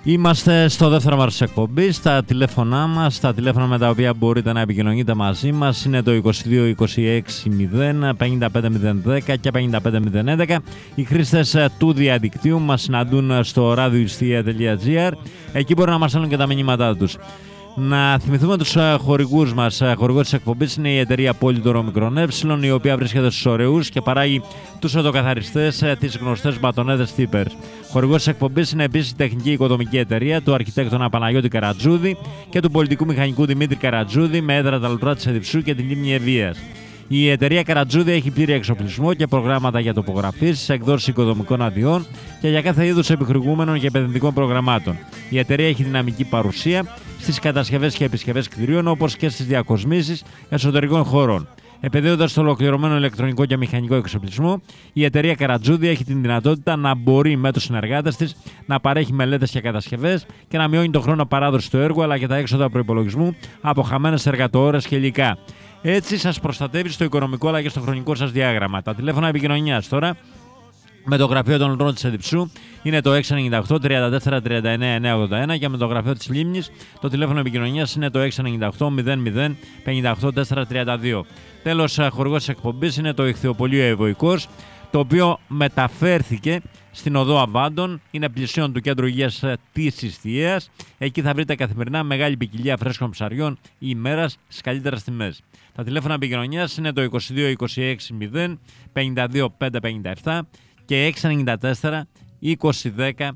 Είμαστε στο δεύτερο μέρος της εκπομπής. Τα τηλέφωνά μας, τα τηλέφωνα με τα οποία μπορείτε να επικοινωνείτε μαζί μας είναι το 22 26 0 55 010 και 55 011. Οι χρήστες του διαδικτύου μας συναντούν στο radioistia.gr. Εκεί μπορούν να μας στέλνουν και τα μηνύματά τους. Να θυμηθούμε τους χορηγούς μας. Χορηγός της εκπομπής είναι η εταιρεία Πόλιτορο ΜΚΕ, η οποία βρίσκεται στους Ωρεούς και παράγει τους οδοκαθαριστές, τις γνωστές μπατονέδες Tippers. Χορηγός της εκπομπής είναι επίσης η τεχνική οικοδομική εταιρεία του αρχιτέκτονα Παναγιώτη Καρατζούδη και του πολιτικού μηχανικού Δημήτρη Καρατζούδη με έδρα τα Λουτρά της Εδιψού και τη λίμνη Ευβοίας. Η εταιρεία Καρατζούδη έχει πλήρη εξοπλισμό και προγράμματα για τοπογραφήσεις, εκδόσεις οικοδομικών αδειών και για κάθε είδους επιχορηγούμενων και επενδυτικών προγραμμάτων. Η εταιρεία έχει δυναμική παρουσία στις κατασκευές και επισκευές κτηρίων, όπως και στις διακοσμήσεις εσωτερικών χώρων. Επενδύοντας στο ολοκληρωμένο ηλεκτρονικό και μηχανικό εξοπλισμό, η εταιρεία Καρατζούδη έχει την δυνατότητα να μπορεί με τους συνεργάτες της να παρέχει μελέτες και κατασκευές και να μειώνει τον χρόνο παράδοσης του έργου αλλά και τα έξοδα προϋπολογισμού από χαμένες εργατοώρες και υλικά. Έτσι σας προστατεύει στο οικονομικό αλλά και στο χρονικό σας διάγραμμα. Τα τηλέφωνα επικοινωνίας τώρα με το γραφείο των Λουτρών της Εδιψού είναι το 698 34 39 981 και με το γραφείο της Λίμνης το τηλέφωνο επικοινωνίας είναι το 698 00 58 432. Τέλος, χορηγός της εκπομπής είναι το Ιχθυοπωλείο Ευωικός, το οποίο μεταφέρθηκε στην οδό Αβάντων, είναι πλησίον του κέντρου υγείας της Ιστιαίας. Εκεί θα βρείτε καθημερινά μεγάλη ποικιλία φρέσκων ψαριών ημέρας στις καλύτερες τιμές. Τα τηλέφωνα επικοινωνίας είναι το 22 26 0 52 557 και 694 2010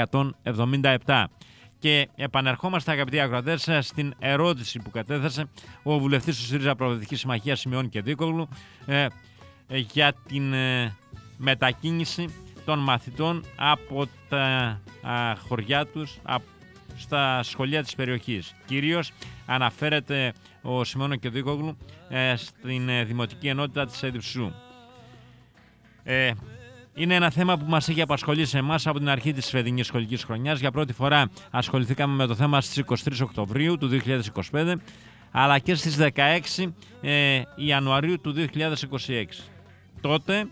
177. Και επανερχόμαστε, αγαπητοί ακροατές, στην ερώτηση που κατέθεσε ο βουλευτής του ΣΥΡΙΖΑ Προοδευτική Συμμαχία Σιμεών και Δίκογλου για την μετακίνηση των μαθητών από τα χωριά τους στα σχολεία της περιοχής. Κυρίως αναφέρεται ο Σιμεών και Δίκογλου στην Δημοτική Ενότητα της Εδιψού. Είναι ένα θέμα που μας έχει απασχολήσει εμάς από την αρχή της φετινής σχολικής χρονιάς. Για πρώτη φορά ασχοληθήκαμε με το θέμα στις 23 Οκτωβρίου του 2025, αλλά και στις 16 Ιανουαρίου του 2026. Τότε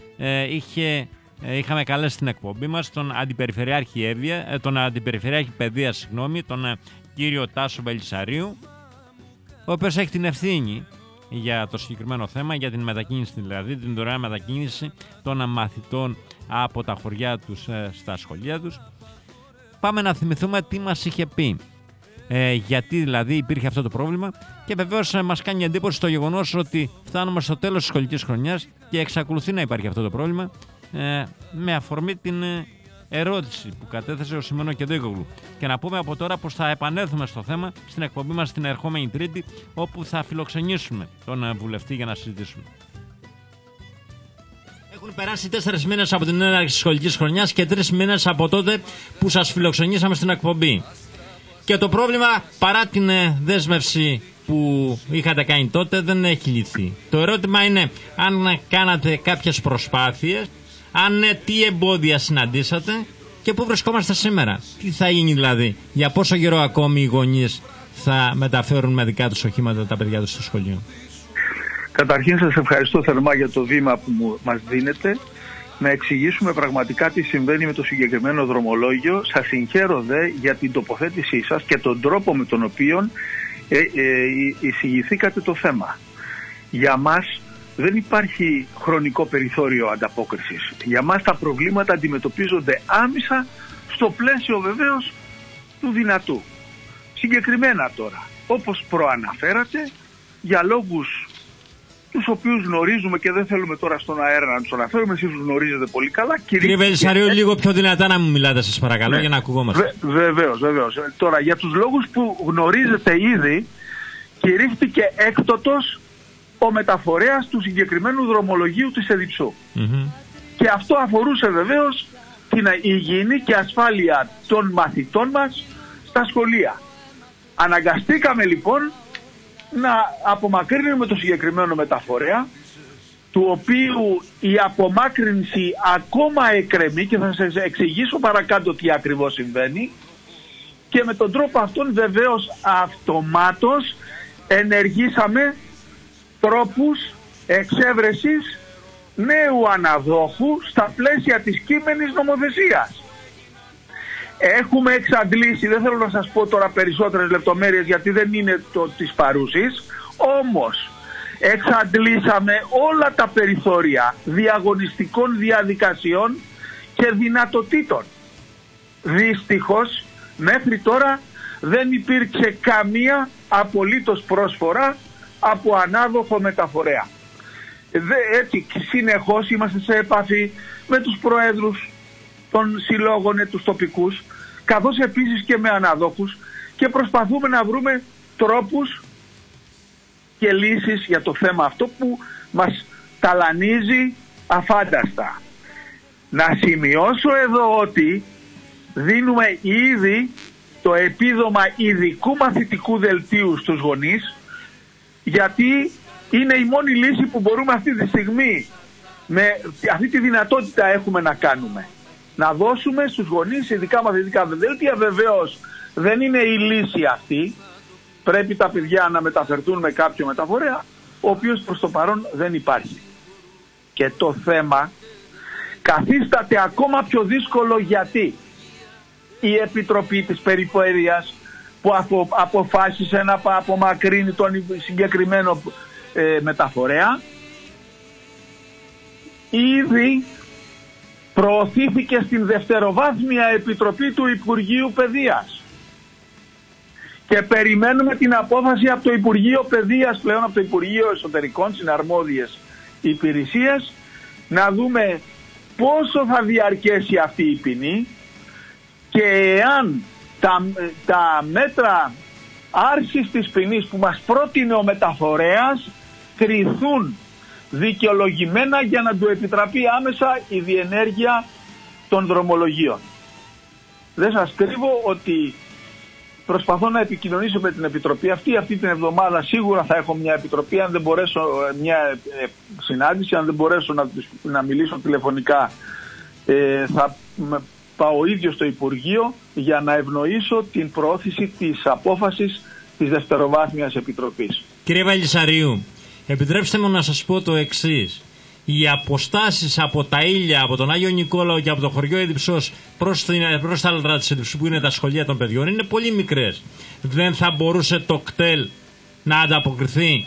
είχαμε καλέσει στην εκπομπή μας τον Αντιπεριφερειάρχη Παιδείας, τον κύριο Τάσο Μπελισσαρίου, ο οποίος έχει την ευθύνη για το συγκεκριμένο θέμα, για την μετακίνηση, δηλαδή την δωρεάν μετακίνηση των μαθητών από τα χωριά τους στα σχολεία τους. Πάμε να θυμηθούμε τι μας είχε πει, γιατί δηλαδή υπήρχε αυτό το πρόβλημα, και βεβαίως μας κάνει εντύπωση το γεγονός ότι φτάνουμε στο τέλος της σχολικής χρονιάς και εξακολουθεί να υπάρχει αυτό το πρόβλημα, με αφορμή την ερώτηση που κατέθεσε ο Σιμεών και Δίκογλου. Και να πούμε από τώρα πως θα επανέλθουμε στο θέμα στην εκπομπή μας την ερχόμενη Τρίτη, όπου θα φιλοξενήσουμε τον βουλευτή για να συζητήσουμε. Έχουν περάσει 4 μήνες από την έναρξη της σχολικής χρονιάς και 3 μήνες από τότε που σας φιλοξενήσαμε στην εκπομπή. Και το πρόβλημα, παρά την δέσμευση που είχατε κάνει τότε, δεν έχει λυθεί. Το ερώτημα είναι αν κάνατε κάποιες προσπάθειες, αν ναι, τι εμπόδια συναντήσατε και πού βρισκόμαστε σήμερα. Τι θα γίνει δηλαδή, για πόσο καιρό ακόμη οι γονείς θα μεταφέρουν με δικά τους οχήματα τα παιδιά τους στο σχολείο. Καταρχήν σας ευχαριστώ θερμά για το βήμα που μας δίνετε. Να εξηγήσουμε πραγματικά τι συμβαίνει με το συγκεκριμένο δρομολόγιο. Σας συγχαίρω δε για την τοποθέτησή σας και τον τρόπο με τον οποίο εισηγηθήκατε το θέμα. Για μας δεν υπάρχει χρονικό περιθώριο ανταπόκρισης. Για μας τα προβλήματα αντιμετωπίζονται άμεσα στο πλαίσιο βεβαίως του δυνατού. Συγκεκριμένα τώρα, όπως προαναφέρατε, για λόγους τους οποίους γνωρίζουμε και δεν θέλουμε τώρα στον αέρα να τους αναφέρουμε, εσείς τους γνωρίζετε πολύ καλά. Κύριε Μπελισσαρίου, λίγο πιο δυνατά να μου μιλάτε σας παρακαλώ, για να ακουγόμαστε. Βεβαίως. Τώρα, για τους λόγους που γνωρίζετε ήδη, κηρύχθηκε έκτοτος ο μεταφορέας του συγκεκριμένου δρομολογίου της Εδιψού. Και αυτό αφορούσε βεβαίως την υγιεινή και ασφάλεια των μαθητών μας στα σχολεία. Αναγκαστήκαμε λοιπόν να απομακρύνουμε το συγκεκριμένο μεταφορέα, του οποίου η απομάκρυνση ακόμα εκκρεμεί και θα σας εξηγήσω παρακάτω τι ακριβώς συμβαίνει, και με τον τρόπο αυτόν βεβαίως αυτομάτως ενεργήσαμε τρόπους εξέβρεσης νέου αναδόχου στα πλαίσια της κείμενης νομοθεσίας. Έχουμε εξαντλήσει, δεν θέλω να σας πω τώρα περισσότερες λεπτομέρειες γιατί δεν είναι της παρούσης, όμως εξαντλήσαμε όλα τα περιθώρια διαγωνιστικών διαδικασιών και δυνατοτήτων. Δυστυχώς μέχρι τώρα δεν υπήρξε καμία απολύτως πρόσφορα από ανάδοχο μεταφορέα. Έτσι συνεχώς είμαστε σε επαφή με τους προέδρους των συλλόγων, τους τοπικούς, καθώς επίσης και με αναδόχους, και προσπαθούμε να βρούμε τρόπους και λύσεις για το θέμα αυτό που μας ταλανίζει αφάνταστα. Να σημειώσω εδώ ότι δίνουμε ήδη το επίδομα ειδικού μαθητικού δελτίου στους γονείς, γιατί είναι η μόνη λύση που μπορούμε αυτή τη στιγμή, με αυτή τη δυνατότητα έχουμε να κάνουμε. Να δώσουμε στους γονείς ειδικά μαθητικά δελτία. Βεβαίως δεν είναι η λύση αυτή. Πρέπει τα παιδιά να μεταφερθούν με κάποιο μεταφορέα, ο οποίος προς το παρόν δεν υπάρχει. Και το θέμα καθίσταται ακόμα πιο δύσκολο γιατί η Επιτροπή της Περιφέρειας που αποφάσισε να απομακρύνει τον συγκεκριμένο μεταφορέα ήδη προωθήθηκε στην δευτεροβάθμια Επιτροπή του Υπουργείου Παιδείας και περιμένουμε την απόφαση από το Υπουργείο Παιδείας, πλέον από το Υπουργείο Εσωτερικών, συναρμόδιες υπηρεσίες, να δούμε πόσο θα διαρκέσει αυτή η ποινή και εάν τα μέτρα άρσης της ποινής που μας πρότεινε ο μεταφορέας κριθούν δικαιολογημένα για να του επιτραπεί άμεσα η διενέργεια των δρομολογίων. Δεν σας κρύβω ότι προσπαθώ να επικοινωνήσω με την Επιτροπή αυτή την εβδομάδα. Σίγουρα θα έχω μια επιτροπή, αν δεν μπορέσω μια συνάντηση, αν δεν μπορέσω να μιλήσω τηλεφωνικά, θα πάω ίδιο στο Υπουργείο για να ευνοήσω την προώθηση της απόφασης της Δευτεροβάθμιας Επιτροπής. Κύριε Βαλισσαρίου, επιτρέψτε μου να σας πω το εξής. Οι αποστάσεις από τα Ήλια, από τον Άγιο Νικόλαο και από το χωριό Εδιψός προς τα άλτρα της Εδιψού, που είναι τα σχολεία των παιδιών, είναι πολύ μικρές. Δεν θα μπορούσε το ΚΤΕΛ να ανταποκριθεί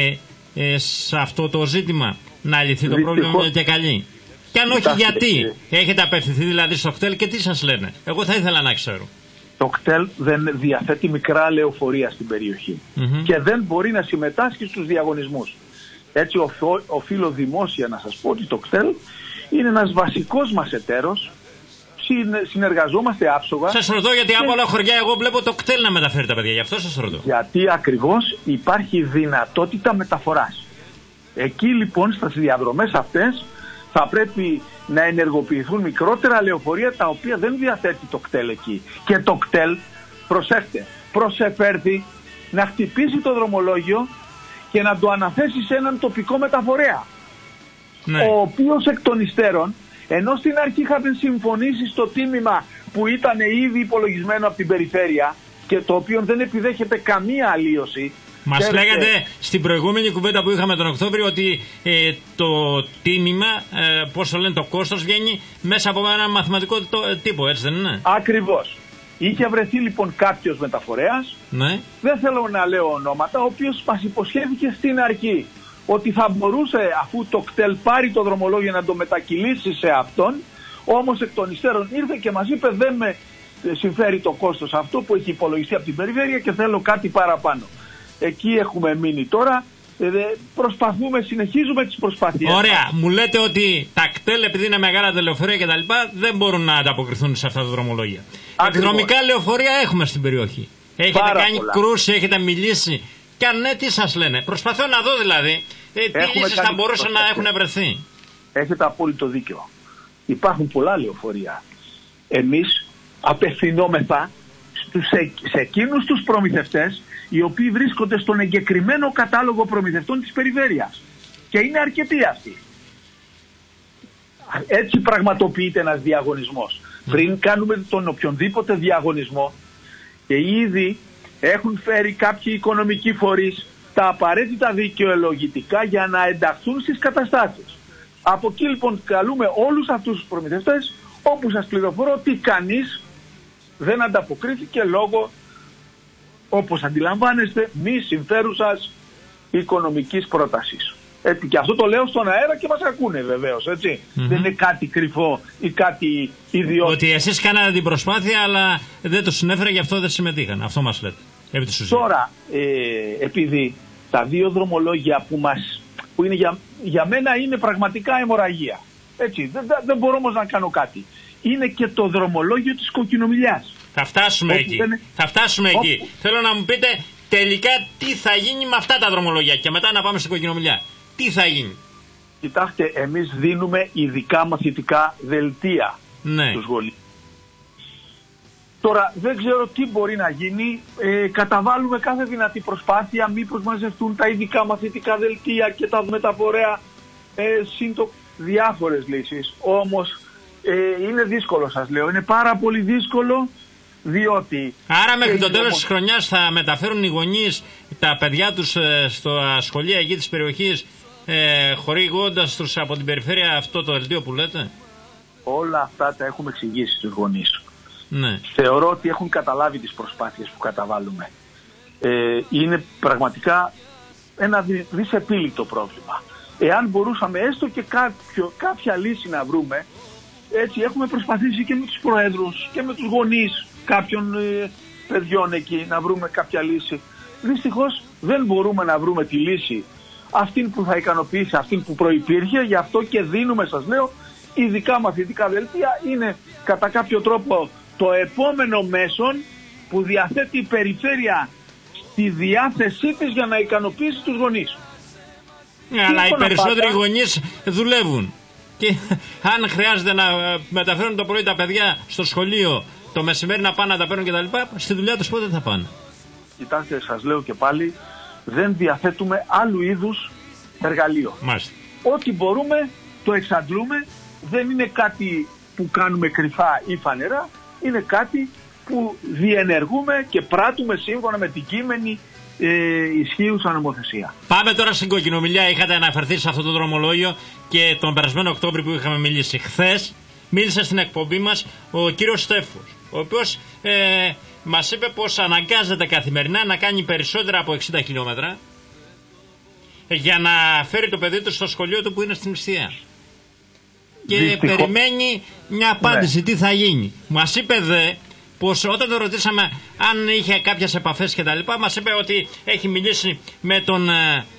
σε αυτό το ζήτημα, να λυθεί το πρόβλημα και καλή? Και αν όχι, γιατί έχετε απευθυνθεί δηλαδή στο ΚΤΕΛ και τι σας λένε? Εγώ θα ήθελα να ξέρω. Το ΚΤΕΛ δεν διαθέτει μικρά λεωφορεία στην περιοχή και δεν μπορεί να συμμετάσχει στους διαγωνισμούς. Έτσι οφείλω δημόσια να σας πω ότι το ΚΤΕΛ είναι ένας βασικός μας εταίρος. Συνεργαζόμαστε άψογα. Σας ρωτώ γιατί από όλα χωριά εγώ βλέπω το ΚΤΕΛ να μεταφέρει τα παιδιά, γι' αυτό σας ρωτώ. Γιατί ακριβώς υπάρχει δυνατότητα μεταφοράς. Εκεί λοιπόν στις διαδρομές αυτές θα πρέπει να ενεργοποιηθούν μικρότερα λεωφορεία, τα οποία δεν διαθέτει το ΚΤΕΛ εκεί. Και το ΚΤΕΛ, προσέχτε, προσεφέρθη να χτυπήσει το δρομολόγιο και να το αναθέσει σε έναν τοπικό μεταφορέα. Ναι. Ο οποίος εκ των υστέρων, ενώ στην αρχή είχαμε συμφωνήσει στο τίμημα που ήταν ήδη υπολογισμένο από την περιφέρεια και το οποίο δεν επιδέχεται καμία αλλίωση. Μας λέγατε στην προηγούμενη κουβέντα που είχαμε τον Οκτώβριο ότι το τίμημα, πώς το λένε, το κόστος βγαίνει μέσα από ένα μαθηματικό τύπο, έτσι δεν είναι? Ακριβώς. Είχε βρεθεί λοιπόν κάποιος μεταφορέας, ναι, δεν θέλω να λέω ονόματα, ο οποίος μας υποσχέθηκε στην αρχή ότι θα μπορούσε, αφού το ΚΤΕΛ πάρει το δρομολόγιο, να το μετακυλήσει σε αυτόν. Όμως εκ των υστέρων ήρθε και μας είπε δεν με συμφέρει το κόστος αυτό που έχει υπολογιστεί από την περιφέρεια και θέλω κάτι παραπάνω. Εκεί έχουμε μείνει τώρα. Προσπαθούμε, συνεχίζουμε τις προσπάθειες. Ωραία. Μου λέτε ότι τα κτέλ, επειδή είναι μεγάλα τα λεωφορεία κτλ., δεν μπορούν να ανταποκριθούν σε αυτά τα δρομολόγια. Εκδρομικά λεωφορεία έχουμε στην περιοχή. Έχετε κάνει κρούση, έχετε μιλήσει. Και αν ναι, τι σας λένε? Προσπαθώ να δω δηλαδή τι λύσεις θα μπορούσαν να έχουν βρεθεί. Έχετε απόλυτο δίκιο. Υπάρχουν πολλά λεωφορεία. Εμείς απευθυνόμεθα σε εκείνους τους προμηθευτές οι οποίοι βρίσκονται στον εγκεκριμένο κατάλογο προμηθευτών της περιφέρειας. Και είναι αρκετοί αυτοί. Έτσι πραγματοποιείται ένας διαγωνισμός. Πριν κάνουμε τον οποιονδήποτε διαγωνισμό, και ήδη έχουν φέρει κάποιοι οικονομικοί φορείς τα απαραίτητα δικαιολογητικά για να ενταχθούν στις καταστάσεις. Από εκεί λοιπόν καλούμε όλους αυτούς τους προμηθευτές, όπου σας πληροφορώ ότι κανείς δεν ανταποκρίθηκε λόγω, όπως αντιλαμβάνεστε, μη συμφέρουσας οικονομικής πρότασης. Έτσι, και αυτό το λέω στον αέρα και μας ακούνε βεβαίως, έτσι. Δεν είναι κάτι κρυφό ή κάτι ιδιότητα. Ότι εσείς κάνατε την προσπάθεια, αλλά δεν το συνέφερε, γι' αυτό δεν συμμετείχαν. Αυτό μας λέτε. Τώρα, επειδή τα δύο δρομολόγια που είναι για μένα είναι πραγματικά αιμορραγία. Έτσι, δεν μπορώ όμως να κάνω κάτι. Είναι και το δρομολόγιο της Κοκκινομηλιάς. Θα φτάσουμε εκεί. Θα φτάσουμε εκεί. Θέλω να μου πείτε τελικά τι θα γίνει με αυτά τα δρομολόγια και μετά να πάμε στην Κοκκινομηλιά. Τι θα γίνει? Κοιτάξτε, εμείς δίνουμε ειδικά μαθητικά δελτία στους γονείς. Τώρα δεν ξέρω τι μπορεί να γίνει, καταβάλουμε κάθε δυνατή προσπάθεια, μήπως μαζευτούν τα ειδικά μαθητικά δελτία και τα μεταφορέα σύντο διάφορες λύσεις. Όμως είναι δύσκολο, σας λέω, είναι πάρα πολύ δύσκολο, διότι... Άρα μέχρι το τέλος της χρονιάς θα μεταφέρουν οι γονείς τα παιδιά τους στα σχολεία εκεί της περιοχής, χορηγώντας τους από την περιφέρεια αυτό το δελτίο που λέτε? Όλα αυτά τα έχουμε εξηγήσει στους γονείς. Ναι. Θεωρώ ότι έχουν καταλάβει τις προσπάθειες που καταβάλουμε. Είναι πραγματικά ένα δυσεπίλητο πρόβλημα. Εάν μπορούσαμε έστω και κάποια λύση να βρούμε, έτσι έχουμε προσπαθήσει και με τους προέδρους και με τους γονείς κάποιων παιδιών εκεί να βρούμε κάποια λύση. Δυστυχώς δεν μπορούμε να βρούμε τη λύση αυτήν που θα ικανοποιήσει αυτήν που προϋπήρχε, γι' αυτό και δίνουμε, σας λέω, ειδικά μαθητικά δελτία. Είναι κατά κάποιο τρόπο το επόμενο μέσον που διαθέτει η περιφέρεια στη διάθεσή της για να ικανοποιήσει τους γονείς. Αλλά οι περισσότεροι γονείς δουλεύουν και αν χρειάζεται να μεταφέρουν το πρωί τα παιδιά στο σχολείο, το μεσημέρι να πάνε να τα παίρνουν κτλ., στη δουλειά τους πότε θα πάνε? Κοιτάξτε, σας λέω και πάλι, δεν διαθέτουμε άλλου είδους εργαλείο. Μάλιστα. Ό,τι μπορούμε το εξαντλούμε, δεν είναι κάτι που κάνουμε κρυφά ή φανερά, είναι κάτι που διενεργούμε και πράττουμε σύμφωνα με την κείμενη ισχύουσα νομοθεσία. Πάμε τώρα στην Κοκκινομηλιά. Είχατε αναφερθεί σε αυτό το δρομολόγιο και τον περασμένο Οκτώβριο που είχαμε μιλήσει. Χθες μίλησε στην εκπομπή μας ο κύριος Στέφος, ο οποίος μας είπε πως αναγκάζεται καθημερινά να κάνει περισσότερα από 60 χιλιόμετρα για να φέρει το παιδί του στο σχολείο του που είναι στην Ιστία. Και περιμένει μια απάντηση, τι θα γίνει. Μας είπε δε πως όταν το ρωτήσαμε αν είχε κάποιες επαφές και τα λοιπά, μας είπε ότι έχει μιλήσει με τον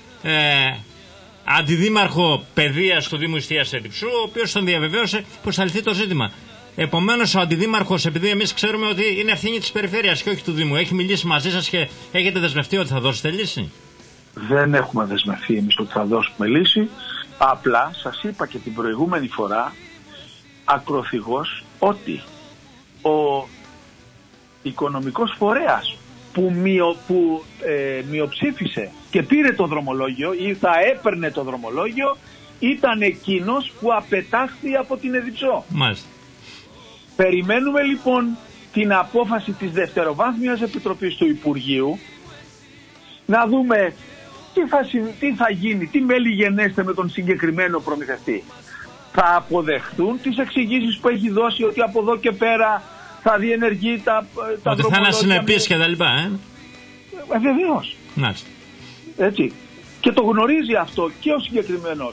αντιδήμαρχο παιδείας του Δήμου Ιστίας Ερυψού, ο οποίος τον διαβεβαίωσε πως θα λυθεί το ζήτημα. Επομένως ο αντιδήμαρχος, επειδή εμείς ξέρουμε ότι είναι ευθύνη της περιφέρειας και όχι του Δήμου, έχει μιλήσει μαζί σας και έχετε δεσμευτεί ότι θα δώσετε λύση? Δεν έχουμε δεσμευτεί εμείς ότι θα δώσουμε λύση. Απλά σας είπα και την προηγούμενη φορά ακροθυγώς ότι ο οικονομικός φορέας που μειοψήφισε και πήρε το δρομολόγιο ή θα έπαιρνε το δρομολόγιο ήταν εκείνος που απετάχθη από την Ερυψό. Μάλιστα. Περιμένουμε λοιπόν την απόφαση της Δευτεροβάθμιας Επιτροπής του Υπουργείου να δούμε τι θα γίνει, τι μέλη γενέστε με τον συγκεκριμένο προμηθευτή. Θα αποδεχτούν τις εξηγήσεις που έχει δώσει ότι από εδώ και πέρα θα διενεργεί τα ότι θα είναι ασυνεπής και τα λοιπά, βεβαίως. Μάλιστα. Έτσι. Και το γνωρίζει αυτό και ο συγκεκριμένος